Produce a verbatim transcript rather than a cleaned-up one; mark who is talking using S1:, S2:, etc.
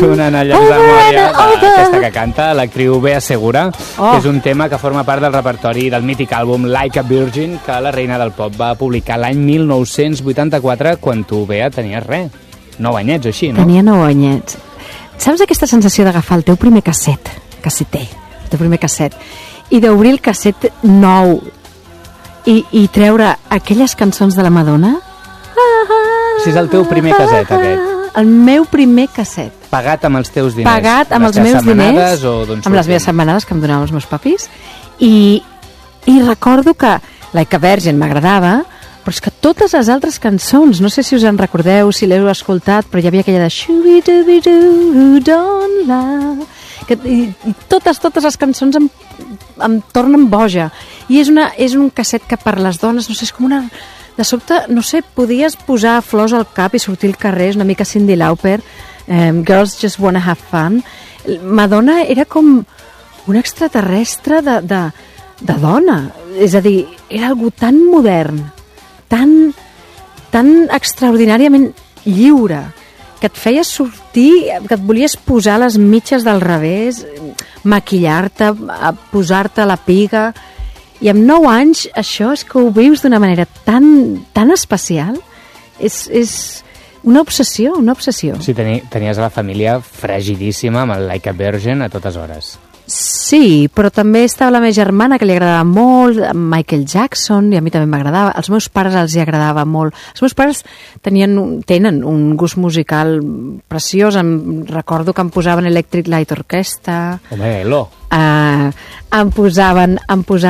S1: sonant allà de memòria aquesta que canta l'actriu Bea Segura, oh. que és un tema que forma part del repertori del mític àlbum Like a Virgin, que la reina del pop va publicar l'any mil nou-cents vuitanta-quatre, quan tu, Bea, tenies res. Nou anyets o així, no?
S2: Tenia nou anyets. Saps aquesta sensació d'agafar el teu primer casset, casseter, el teu primer casset, i d'obrir el casset nou i, i treure aquelles cançons de la Madonna?
S1: Si és el teu primer casset, aquest.
S2: El meu primer casset.
S1: Pagat amb els teus diners.
S2: Pagat amb els meus diners,
S1: o
S2: amb les meves setmanades que em donaven els meus papis. I, i recordo que Like a Virgin m'agradava, però és que totes les altres cançons, no sé si us en recordeu, si l'heu escoltat, però hi havia aquella de Shoo-be-doo-be-doo, don't lie, que, i, i totes, totes les cançons em, em tornen boja. I és, una, és un casset que per les dones, no sé, és com una... De sobte, no sé, podies posar flors al cap i sortir al carrer, és una mica Cyndi Lauper, um, Girls Just Wanna Have Fun. Madonna era com un extraterrestre de, de, de dona, és a dir, era algú tan modern, tan, tan extraordinàriament lliure, que et feia sortir, que et volies posar les mitges del revés, maquillar-te, posar-te la piga... I amb nou anys, això és que ho vius d'una manera tan, tan especial. És, és una obsessió, una obsessió.
S1: Sí, teni, tenies a la família fregidíssima amb el Like a Virgin a totes hores.
S2: Sí, però també estava la meva germana, que li agradava molt, Michael Jackson, i a mi també m'agradava. Als meus pares els hi agradava molt. Els meus pares tenien, tenen un gust musical preciós. Em recordo que em posaven Electric Light Orchestra.
S1: Home, Elo.
S2: Uh, em posaven, em posaven